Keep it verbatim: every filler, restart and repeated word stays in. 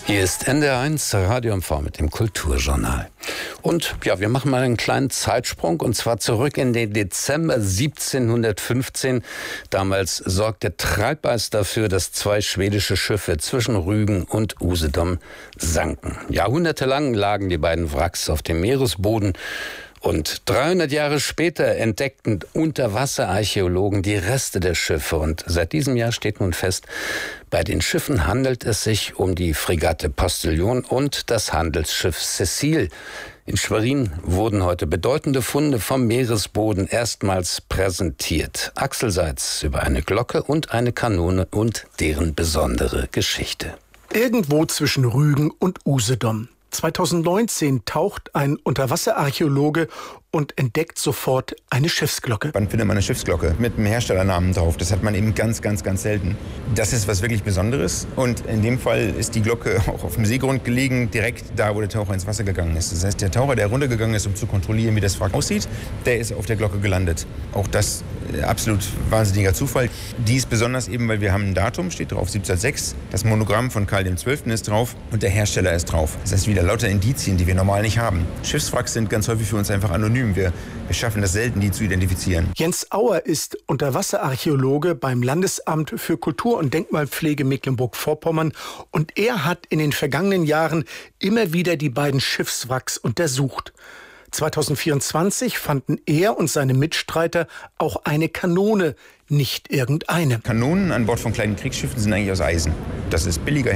Hier ist N D R eins Radio M V mit dem Kulturjournal. Und ja, wir machen mal einen kleinen Zeitsprung und zwar zurück in den Dezember siebzehnhundertfünfzehn. Damals sorgte Treibeis dafür, dass zwei schwedische Schiffe zwischen Rügen und Usedom sanken. Jahrhundertelang lagen die beiden Wracks auf dem Meeresboden. Und dreihundert Jahre später entdeckten Unterwasserarchäologen die Reste der Schiffe. Und seit diesem Jahr steht nun fest, bei den Schiffen handelt es sich um die Fregatte Postillon und das Handelsschiff Cecil. In Schwerin wurden heute bedeutende Funde vom Meeresboden erstmals präsentiert. Axel Seitz über eine Glocke und eine Kanone und deren besondere Geschichte. Irgendwo zwischen Rügen und Usedom. zweitausendneunzehn taucht ein Unterwasserarchäologe und entdeckt sofort eine Schiffsglocke. Wann findet man eine Schiffsglocke mit einem Herstellernamen drauf? Das hat man eben ganz, ganz, ganz selten. Das ist was wirklich Besonderes. Und in dem Fall ist die Glocke auch auf dem Seegrund gelegen, direkt da, wo der Taucher ins Wasser gegangen ist. Das heißt, der Taucher, der runtergegangen ist, um zu kontrollieren, wie das Wrack aussieht, der ist auf der Glocke gelandet. Auch das äh, absolut wahnsinniger Zufall. Die ist besonders eben, weil wir haben ein Datum, steht drauf, siebzehnhundertsechs. Das Monogramm von Karl der Zwölfte ist drauf und der Hersteller ist drauf. Das heißt, wieder lauter Indizien, die wir normal nicht haben. Schiffswracks sind ganz häufig für uns einfach anonym. Wir, wir schaffen das selten, die zu identifizieren. Jens Auer ist Unterwasserarchäologe beim Landesamt für Kultur- und Denkmalpflege Mecklenburg-Vorpommern und er hat in den vergangenen Jahren immer wieder die beiden Schiffswracks untersucht. zweitausendvierundzwanzig fanden er und seine Mitstreiter auch eine Kanone, nicht irgendeine. Kanonen an Bord von kleinen Kriegsschiffen sind eigentlich aus Eisen. Das ist billiger